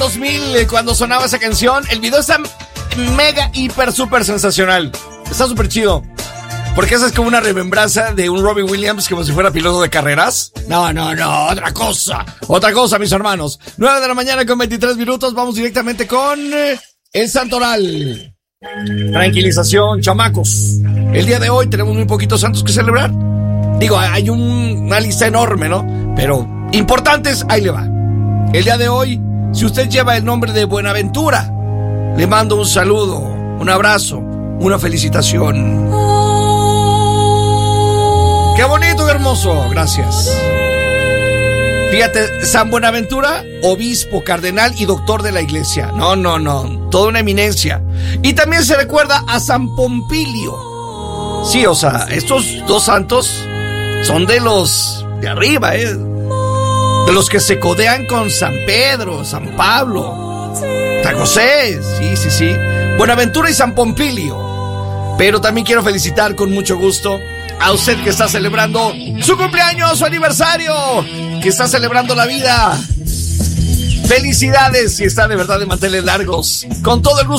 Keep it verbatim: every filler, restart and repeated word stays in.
dos mil, eh, cuando sonaba esa canción. El video está mega, hiper, súper sensacional. Está súper chido. Porque esa es como una remembranza de un Robbie Williams como si fuera piloto de carreras. No, no, no, otra cosa. Otra cosa, mis hermanos. nueve de la mañana con veintitrés minutos. Vamos directamente con eh, el Santoral. Tranquilización, chamacos. El día de hoy tenemos muy poquitos santos que celebrar. Digo, hay un, una lista enorme, ¿no? Pero importantes, ahí le va. El día de hoy, si usted lleva el nombre de Buenaventura, le mando un saludo, un abrazo, una felicitación. ¡Qué bonito y hermoso! Gracias. Fíjate, San Buenaventura, obispo, cardenal y doctor de la iglesia. No, no, no, toda una eminencia. Y también se recuerda a San Pompilio. Sí, o sea, estos dos santos son de los de arriba, ¿eh? De los que se codean con San Pedro, San Pablo, San José, sí, sí, sí. Buenaventura y San Pompilio. Pero también quiero felicitar con mucho gusto a usted que está celebrando su cumpleaños, su aniversario, que está celebrando la vida. Felicidades, si está de verdad de manteles largos. Con todo el gusto.